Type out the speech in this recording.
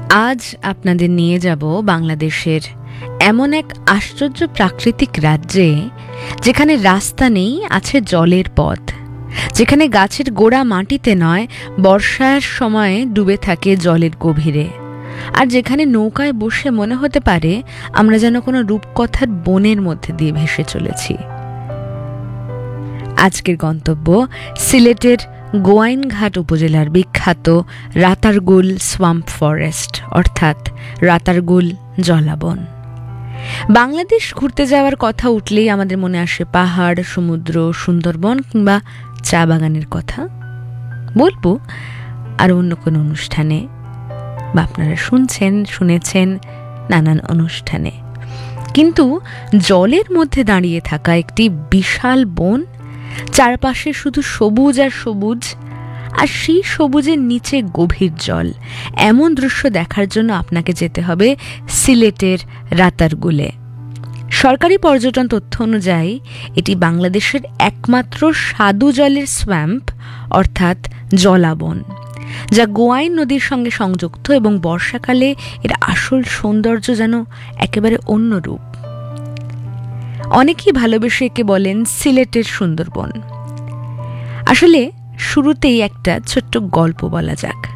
আজ আপনাদের নিয়ে যাব বাংলাদেশের এমন এক আশ্চর্য প্রাকৃতিক রাজ্যে, যেখানে রাস্তা নেই, আছে জলের পথ, যেখানে গাছের গোড়া মাটিতে নয়, বর্ষার সময়ে ডুবে থাকে জলের গভীরে, আর যেখানে নৌকায় বসে মনে হতে পারে আমরা যেন কোনো রূপকথার বনের মধ্যে দিয়ে ভেসে চলেছি। আজকের গন্তব্য সিলেটের গোয়াইনঘাট উপজেলার বিখ্যাত রাতারগুল সোয়াম্প ফরেস্ট, অর্থাৎ রাতারগুল জলাবন। বাংলাদেশ ঘুরতে যাওয়ার কথা উঠলেই আমাদের মনে আসে পাহাড়, সমুদ্র, সুন্দরবন কিংবা চা বাগানের কথা। বলবো আর অন্য কোনো অনুষ্ঠানে, বা আপনারা শুনেছেন নানান অনুষ্ঠানে। কিন্তু জলের মধ্যে দাঁড়িয়ে থাকা একটি বিশাল বন, চারপাশে শুধু সবুজ আর সবুজ, আর সেই সবুজের নিচে গভীর জল, এমন দৃশ্য দেখার জন্য আপনাকে যেতে হবে সিলেটের রাতারগুলে। সরকারি পর্যটন তথ্য অনুযায়ী এটি বাংলাদেশের একমাত্র স্বাদু জলের সোয়াম্প, অর্থাৎ জলাবন, যা গোয়াইন নদীর সঙ্গে সংযুক্ত, এবং বর্ষাকালে এর আসল সৌন্দর্য যেন একেবারে অন্যরূপ। অনেকেই ভালোবেসে একে বলেন সিলেটের সুন্দরবন। আসলে শুরুতেই একটা ছোট্ট গল্প বলা যাক।